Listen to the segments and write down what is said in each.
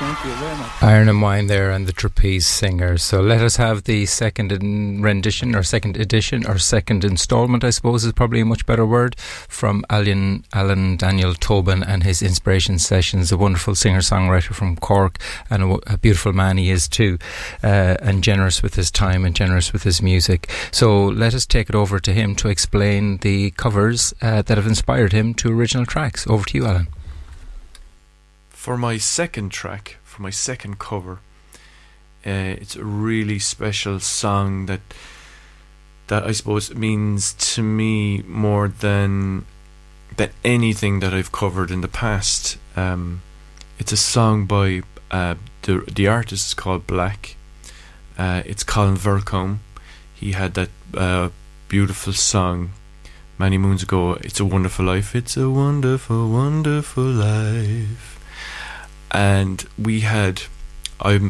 Thank you very much. Iron and Wine there and the Trapeze Singer. So let us have the second rendition or second edition or second instalment, I suppose is probably a much better word, from Alan Daniel Tobin and his Inspiration Sessions, a wonderful singer-songwriter from Cork, and a beautiful man he is too, and generous with his time and generous with his music. So let us take it over to him to explain the covers that have inspired him to original tracks. Over to you, Alan. For my second track, for my second cover, it's a really special song that I suppose means to me more than anything that I've covered in the past. It's a song by the artist is called Black. It's Colin Vercombe. He had that beautiful song many moons ago. It's a Wonderful Life. It's a wonderful, wonderful life. And I'm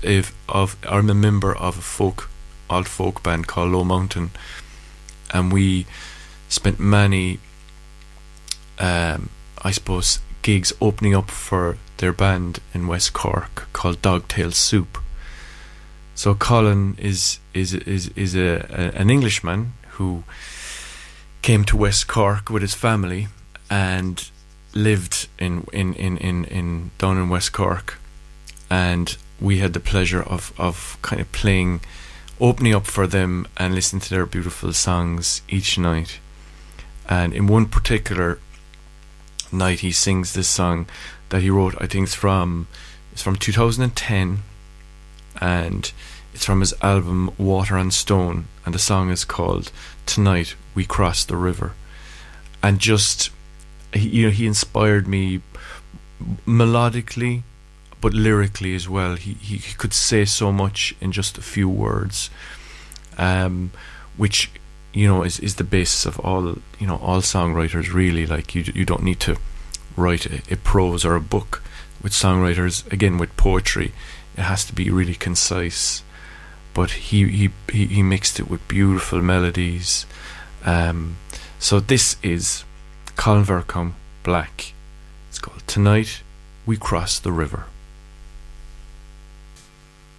a member of a alt folk band called Low Mountain, and we spent many, I suppose, gigs opening up for their band in West Cork called Dogtail Soup. So Colin is an Englishman who came to West Cork with his family and lived in down in West Cork, and we had the pleasure of kind of opening up for them and listening to their beautiful songs each night. And in one particular night he sings this song that he wrote. I think it's from 2010, and it's from his album Water and Stone, and the song is called Tonight We Cross the River. And just he inspired me melodically, but lyrically as well. He could say so much in just a few words, which is the basis of all songwriters really. Like you don't need to write a prose or a book with songwriters. Again, with poetry, it has to be really concise. But he mixed it with beautiful melodies. So this is Colin Vercombe, Black. It's called Tonight We Cross the River.